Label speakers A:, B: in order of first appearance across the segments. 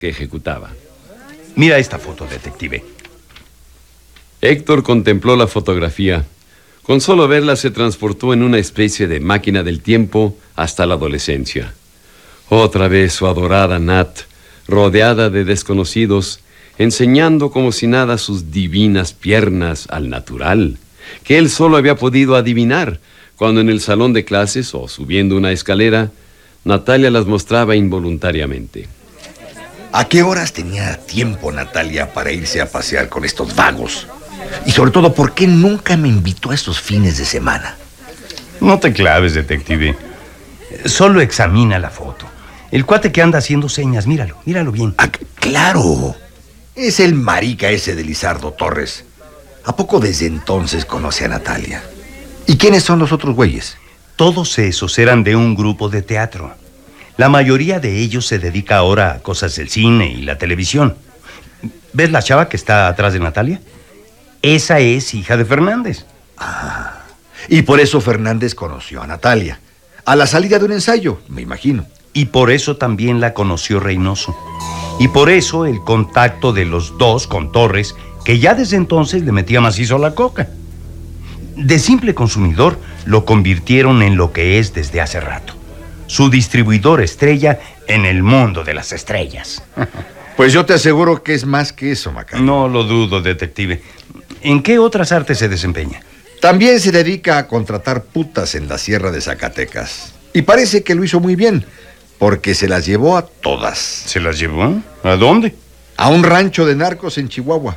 A: que ejecutaba.
B: Mira esta foto, detective.
A: Héctor contempló la fotografía. Con solo verla se transportó en una especie de máquina del tiempo hasta la adolescencia. Otra vez su adorada Nat, rodeada de desconocidos, enseñando como si nada sus divinas piernas al natural, que él solo había podido adivinar cuando en el salón de clases o subiendo una escalera, Natalia las mostraba involuntariamente.
C: ¿A qué horas tenía tiempo Natalia para irse a pasear con estos vagos? Y sobre todo, ¿por qué nunca me invitó a estos fines de semana?
B: No te claves, detective. Solo examina la foto. El cuate que anda haciendo señas, míralo bien.
C: Ah, claro. Es el marica ese de Lizardo Torres. ¿A poco desde entonces conoce a Natalia? ¿Y quiénes son los otros güeyes?
B: Todos esos eran de un grupo de teatro. La mayoría de ellos se dedica ahora a cosas del cine y la televisión. ¿Ves la chava que está atrás de Natalia? Esa es hija de Fernández.
C: Ah, y por eso Fernández conoció a Natalia. A la salida de un ensayo, me imagino.
B: Y por eso también la conoció Reynoso. Y por eso el contacto de los dos con Torres, que ya desde entonces le metía macizo a la coca. De simple consumidor, lo convirtieron en lo que es desde hace rato. Su distribuidor estrella en el mundo de las estrellas.
C: Pues yo te aseguro que es más que eso, Macario.
B: No lo dudo, detective. ¿En qué otras artes se desempeña?
C: También se dedica a contratar putas en la sierra de Zacatecas. Y parece que lo hizo muy bien, porque se las llevó a todas.
B: ¿Se las llevó? ¿A dónde?
C: A un rancho de narcos en Chihuahua.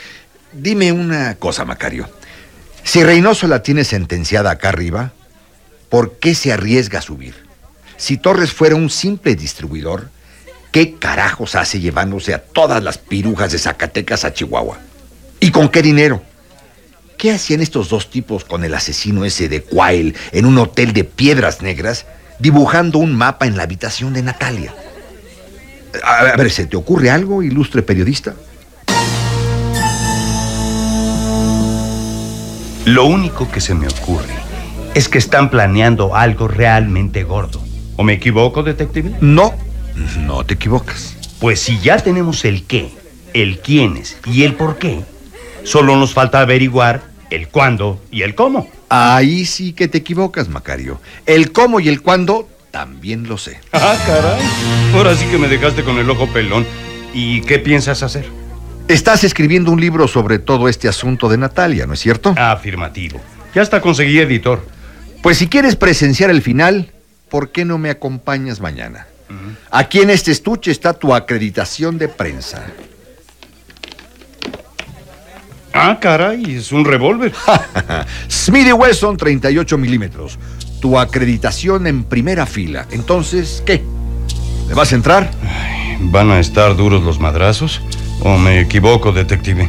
C: Dime una cosa, Macario. Si Reynoso la tiene sentenciada acá arriba, ¿por qué se arriesga a subir? Si Torres fuera un simple distribuidor, ¿qué carajos hace llevándose a todas las pirujas de Zacatecas a Chihuahua? ¿Y con qué dinero? ¿Qué hacían estos dos tipos con el asesino ese de Quail en un hotel de Piedras Negras, dibujando un mapa en la habitación de Natalia? A ver, ¿se te ocurre algo, ilustre periodista?
B: Lo único que se me ocurre es que están planeando algo realmente gordo. ¿O me equivoco, detective?
C: No te equivocas.
B: Pues si ya tenemos el qué, el quiénes y el por qué, solo nos falta averiguar el cuándo y el cómo.
C: Ahí sí que te equivocas, Macario. El cómo y el cuándo también lo sé.
B: Ah, caray. Ahora sí que me dejaste con el ojo pelón. ¿Y qué piensas hacer?
C: Estás escribiendo un libro sobre todo este asunto de Natalia, ¿no es cierto?
B: Afirmativo. Ya hasta conseguí editor.
C: Pues si quieres presenciar el final, ¿por qué no me acompañas mañana? Aquí en este estuche está tu acreditación de prensa.
B: Ah, caray, es un revólver.
C: Smith & Wesson 38 milímetros. Tu acreditación en primera fila. Entonces, ¿qué? ¿Le vas a entrar?
B: Ay, ¿van a estar duros los madrazos? ¿O me equivoco, detective?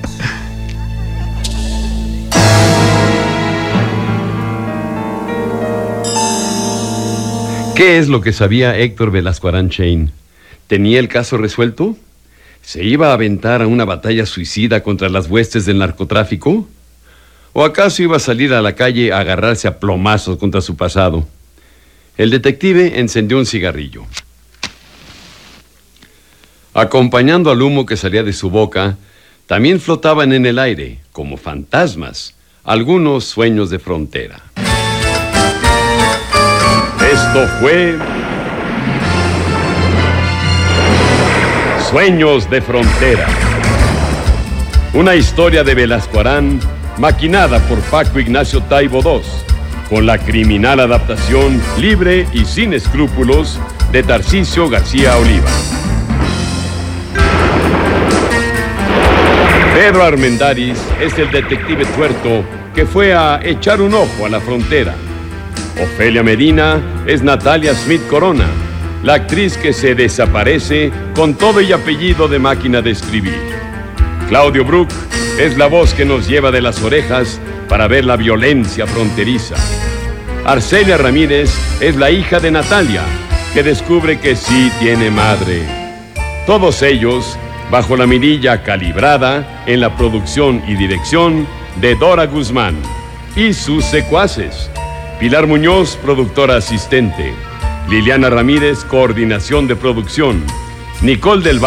A: ¿Qué es lo que sabía Héctor Velasco Aranchain? ¿Tenía el caso resuelto? ¿Se iba a aventar a una batalla suicida contra las huestes del narcotráfico? ¿O acaso iba a salir a la calle a agarrarse a plomazos contra su pasado? El detective encendió un cigarrillo. Acompañando al humo que salía de su boca, también flotaban en el aire, como fantasmas, algunos sueños de frontera. Esto fue Sueños de Frontera. Una historia de Velasco Arán, maquinada por Paco Ignacio Taibo II, con la criminal adaptación libre y sin escrúpulos de Tarcisio García Oliva. Pedro Armendáriz es el detective tuerto que fue a echar un ojo a la frontera. Ofelia Medina es Natalia Smith Corona, la actriz que se desaparece con todo y apellido de máquina de escribir. Claudio Brook es la voz que nos lleva de las orejas para ver la violencia fronteriza. Arcelia Ramírez es la hija de Natalia, que descubre que sí tiene madre. Todos ellos bajo la mirilla calibrada en la producción y dirección de Dora Guzmán y sus secuaces. Pilar Muñoz, productora asistente. Liliana Ramírez, coordinación de producción. Nicole del